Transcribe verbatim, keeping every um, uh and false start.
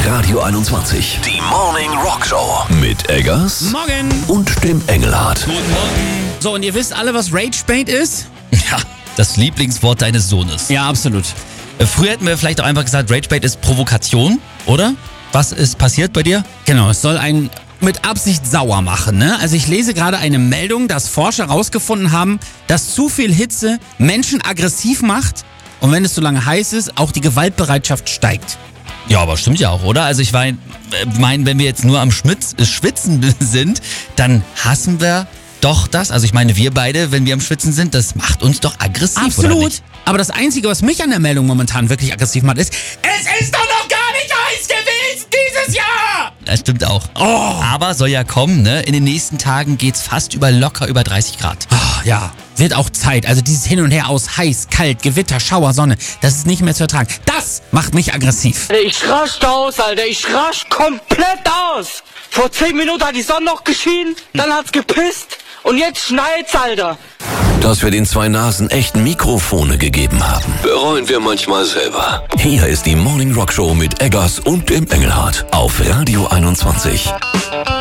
Radio einundzwanzig. Die Morning Rock Show mit Eggers Morgen. und dem Engelhardt. Guten Morgen. So, und ihr wisst alle, was Ragebait ist? Ja, das Lieblingswort deines Sohnes. Ja, absolut. Äh, Früher hätten wir vielleicht auch einfach gesagt, Ragebait ist Provokation, oder? Was ist passiert bei dir? Genau, es soll einen mit Absicht sauer machen, ne? Also ich lese gerade eine Meldung, dass Forscher herausgefunden haben, dass zu viel Hitze Menschen aggressiv macht und wenn es so lange heiß ist, auch die Gewaltbereitschaft steigt. Ja, aber stimmt ja auch, oder? Also ich meine, mein, wenn wir jetzt nur am Schmitz, äh, Schwitzen sind, dann hassen wir doch das. Also ich meine, wir beide, wenn wir am Schwitzen sind, das macht uns doch aggressiv, oder Absolut. nicht? Aber das Einzige, was mich an der Meldung momentan wirklich aggressiv macht, ist, es ist doch noch gar nicht heiß gewesen dieses Jahr! Das stimmt auch. Oh. Aber soll ja kommen, ne? In den nächsten Tagen geht's fast über locker über dreißig Grad. Oh, ja, wird auch Zeit. Also dieses Hin und Her aus heiß, kalt, Gewitter, Schauer, Sonne, das ist nicht mehr zu ertragen. Das macht mich aggressiv. Ich rasch aus, Alter. Ich rasch komplett aus. Vor zehn Minuten hat die Sonne noch geschienen, dann hat's gepisst und jetzt schneit's, Alter. Dass wir den zwei Nasen echten Mikrofone gegeben haben, bereuen wir manchmal selber. Hier ist die Morning Rock Show mit Eggers und dem Engelhardt auf Radio einundzwanzig.